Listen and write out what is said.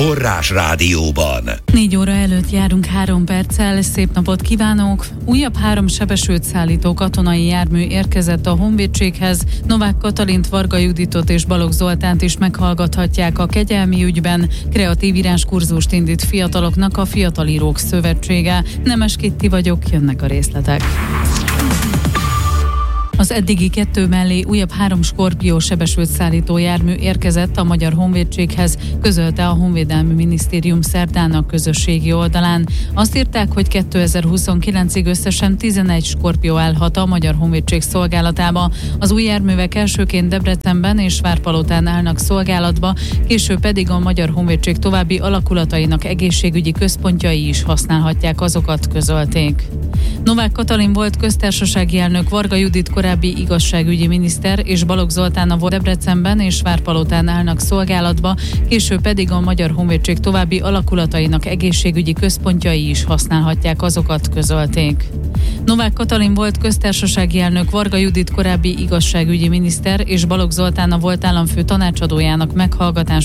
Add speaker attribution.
Speaker 1: Forrás Rádióban.
Speaker 2: 4 óra előtt járunk 3 perccel, szép napot kívánok! Újabb 3 sebesült szállító katonai jármű érkezett a honvédséghez. Novák Katalint, Varga Juditot és Balogh Zoltánt is meghallgathatják a kegyelmi ügyben. Kreatív íráskurzust indít fiataloknak a Fiatalírók Szövetsége. Nemes Kitti vagyok, jönnek a részletek. Az eddigi 2 mellé újabb 3 Skorpió sebesült szállító jármű érkezett a Magyar Honvédséghez, közölte a Honvédelmi Minisztérium szerdán a közösségi oldalán. Azt írták, hogy 2029-ig összesen 11 Skorpió állhat a Magyar Honvédség szolgálatába. Az új járművek elsőként Debrecenben és Várpalotán állnak szolgálatba, később pedig a Magyar Honvédség további alakulatainak egészségügyi központjai is használhatják azokat, közölték. Novák Katalin volt köztársasági elnök, Varga Judit korábbi igazságügyi miniszter és Balogh Zoltán a Debrecenben és Várpalotán állnak szolgálatba, később pedig a Magyar Honvédség további alakulatainak egészségügyi központjai is használhatják azokat, közölték. Novák Katalin volt köztársasági elnök, Varga Judit korábbi igazságügyi miniszter és Balogh Zoltán a volt államfő tanácsadójának meghallgatás